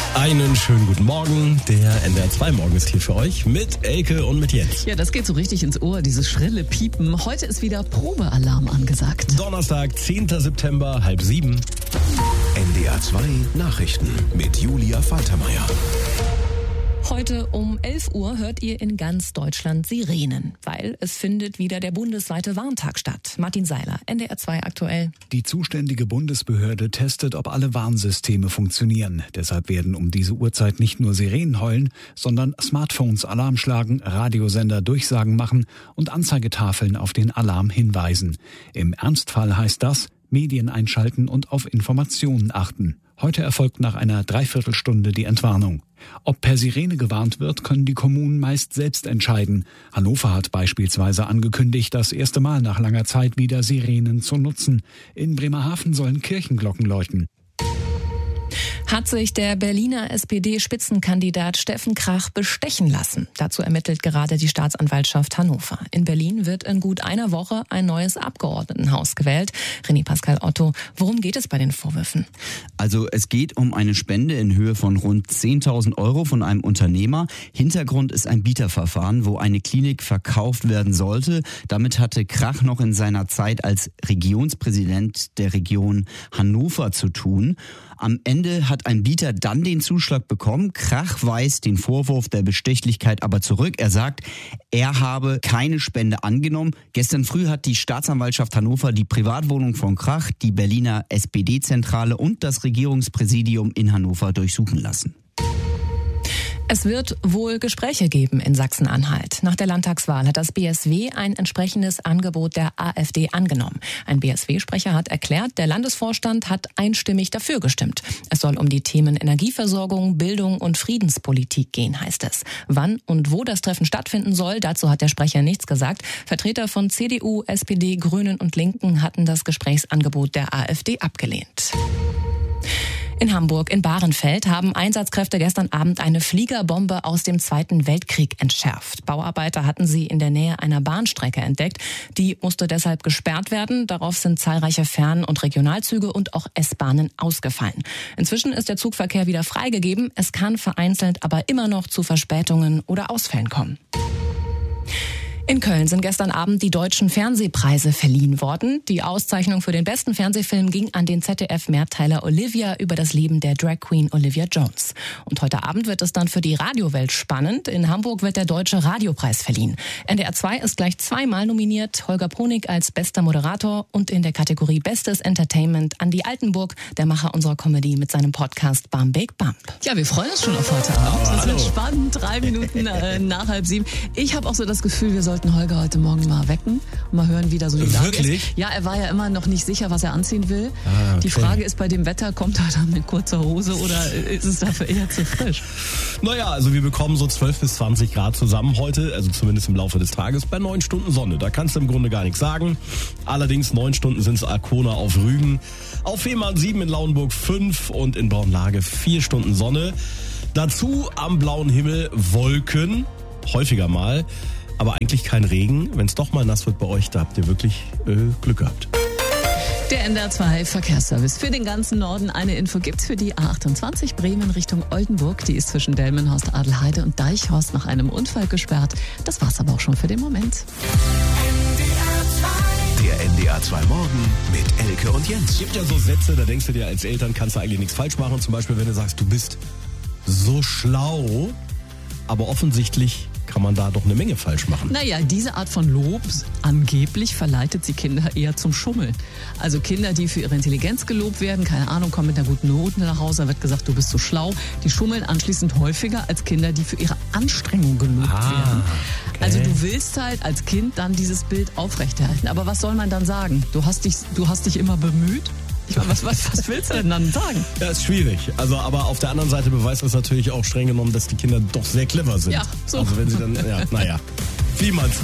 Einen schönen guten Morgen. Der NDR 2 Morgen ist hier für euch mit Elke und mit Jens. Ja, das geht so richtig ins Ohr, dieses schrille Piepen. Heute ist wieder Probealarm angesagt. Donnerstag, 10. September, 6:30. NDR 2 Nachrichten mit Julia Faltermeier. Heute um 11 Uhr hört ihr in ganz Deutschland Sirenen, weil es findet wieder der bundesweite Warntag statt. Martin Seiler, NDR 2 aktuell. Die zuständige Bundesbehörde testet, ob alle Warnsysteme funktionieren. Deshalb werden um diese Uhrzeit nicht nur Sirenen heulen, sondern Smartphones Alarm schlagen, Radiosender Durchsagen machen und Anzeigetafeln auf den Alarm hinweisen. Im Ernstfall heißt das, Medien einschalten und auf Informationen achten. Heute erfolgt nach einer Dreiviertelstunde die Entwarnung. Ob per Sirene gewarnt wird, können die Kommunen meist selbst entscheiden. Hannover hat beispielsweise angekündigt, das erste Mal nach langer Zeit wieder Sirenen zu nutzen. In Bremerhaven sollen Kirchenglocken läuten. Hat sich der Berliner SPD-Spitzenkandidat Steffen Krach bestechen lassen? Dazu ermittelt gerade die Staatsanwaltschaft Hannover. In Berlin wird in gut einer Woche ein neues Abgeordnetenhaus gewählt. René Pascal Otto, worum geht es bei den Vorwürfen? Also es geht um eine Spende in Höhe von rund 10.000 € von einem Unternehmer. Hintergrund ist ein Bieterverfahren, wo eine Klinik verkauft werden sollte. Damit hatte Krach noch in seiner Zeit als Regionspräsident der Region Hannover zu tun. Am Ende hat ein Bieter dann den Zuschlag bekommen. Krach weist den Vorwurf der Bestechlichkeit aber zurück. Er sagt, er habe keine Spende angenommen. Gestern früh hat die Staatsanwaltschaft Hannover die Privatwohnung von Krach, die Berliner SPD-Zentrale und das Regierungspräsidium in Hannover durchsuchen lassen. Es wird wohl Gespräche geben in Sachsen-Anhalt. Nach der Landtagswahl hat das BSW ein entsprechendes Angebot der AfD angenommen. Ein BSW-Sprecher hat erklärt, der Landesvorstand hat einstimmig dafür gestimmt. Es soll um die Themen Energieversorgung, Bildung und Friedenspolitik gehen, heißt es. Wann und wo das Treffen stattfinden soll, dazu hat der Sprecher nichts gesagt. Vertreter von CDU, SPD, Grünen und Linken hatten das Gesprächsangebot der AfD abgelehnt. In Hamburg in Bahrenfeld haben Einsatzkräfte gestern Abend eine Fliegerbombe aus dem Zweiten Weltkrieg entschärft. Bauarbeiter hatten sie in der Nähe einer Bahnstrecke entdeckt. Die musste deshalb gesperrt werden. Darauf sind zahlreiche Fern- und Regionalzüge und auch S-Bahnen ausgefallen. Inzwischen ist der Zugverkehr wieder freigegeben. Es kann vereinzelt aber immer noch zu Verspätungen oder Ausfällen kommen. In Köln sind gestern Abend die deutschen Fernsehpreise verliehen worden. Die Auszeichnung für den besten Fernsehfilm ging an den ZDF-Mehrteiler Olivia über das Leben der Drag Queen Olivia Jones. Und heute Abend wird es dann für die Radiowelt spannend. In Hamburg wird der Deutsche Radiopreis verliehen. NDR 2 ist gleich zweimal nominiert. Holger Pronig als bester Moderator und in der Kategorie Bestes Entertainment Andi Altenburg, der Macher unserer Comedy mit seinem Podcast Bam Big Bump. Ja, wir freuen uns schon auf heute Abend. Das wird spannend. 3 Minuten nach 6:30. Ich habe auch so das Gefühl, wir sollten Holger heute Morgen mal wecken und mal hören, wie da so die Lage ist. Ja, er war ja immer noch nicht sicher, was er anziehen will. Okay. Die Frage ist bei dem Wetter, kommt er dann mit kurzer Hose oder ist es dafür eher zu frisch? Naja, also wir bekommen so 12 bis 20 Grad zusammen heute, also zumindest im Laufe des Tages, bei 9 Stunden Sonne. Da kannst du im Grunde gar nichts sagen. Allerdings 9 Stunden sind es Arkona auf Rügen. Auf Fehmarn 7, in Lauenburg 5 und in Braunlage 4 Stunden Sonne. Dazu am blauen Himmel Wolken, häufiger mal. Aber eigentlich kein Regen. Wenn es doch mal nass wird bei euch, da habt ihr wirklich Glück gehabt. Der NDR 2 Verkehrsservice. Für den ganzen Norden eine Info gibt's für die A28 Bremen Richtung Oldenburg. Die ist zwischen Delmenhorst, Adelheide und Deichhorst nach einem Unfall gesperrt. Das war's aber auch schon für den Moment. Der NDR 2 Morgen mit Elke und Jens. Es gibt ja so Sätze, da denkst du dir, als Eltern kannst du eigentlich nichts falsch machen. Zum Beispiel, wenn du sagst, du bist so schlau, aber offensichtlich kann man da doch eine Menge falsch machen. Naja, diese Art von Lob angeblich verleitet sie Kinder eher zum Schummeln. Also Kinder, die für ihre Intelligenz gelobt werden, keine Ahnung, kommen mit einer guten Note nach Hause, da wird gesagt, du bist so schlau. Die schummeln anschließend häufiger als Kinder, die für ihre Anstrengung gelobt werden. Okay. Also du willst halt als Kind dann dieses Bild aufrechterhalten. Aber was soll man dann sagen? Du hast dich immer bemüht? Ich meine, was willst du denn dann sagen? Ja, ist schwierig. Also, aber auf der anderen Seite beweist das natürlich auch streng genommen, dass die Kinder doch sehr clever sind. Ja, so. Also wenn sie dann, ja, naja, wie man's